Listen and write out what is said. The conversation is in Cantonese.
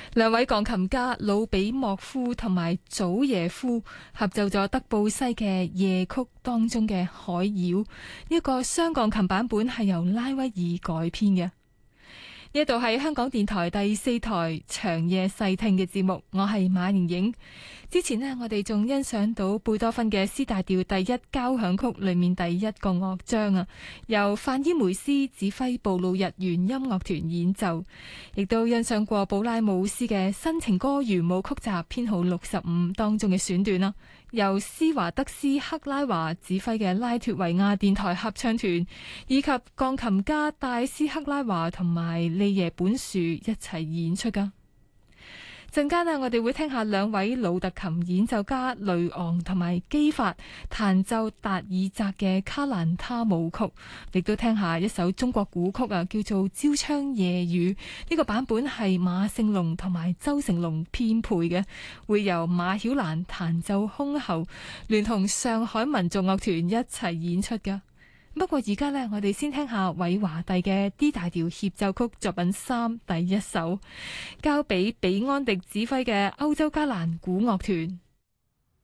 兩位鋼琴家魯比莫夫同埋祖耶夫合奏咗德布西嘅夜曲當中嘅海妖，呢個雙鋼琴版本係由拉威爾改編嘅。呢度係香港電台第4台長夜細聽嘅節目，我係馬瑩瑩。之前呢，我哋仲欣賞到貝多芬嘅 C 大調第一交響曲裏面第一個樂章啊，由范伊梅斯指揮布魯日弦音樂團演奏，亦都欣賞過布拉姆斯嘅新情歌圓舞曲集編號65當中嘅選段啦，由施華德斯克拉華指揮嘅拉脫維亞電台合唱團，以及鋼琴家戴斯克拉華同埋利耶本樹一齊演出噶。陣間我哋會聽下兩位老特琴演奏家雷昂同埋基法彈奏達爾扎嘅卡蘭他舞曲，亦都聽下一首中國古曲啊，叫做《朝窗夜雨》。呢個版本係馬勝龍同埋周成龍編配嘅，會由馬曉蘭彈奏箜篌，聯同上海民族樂團一齊演出噶。不過而家我哋先聽下韋華第嘅 D 大調協奏曲作品3第1首，交俾比安迪指揮嘅歐洲加蘭古樂團。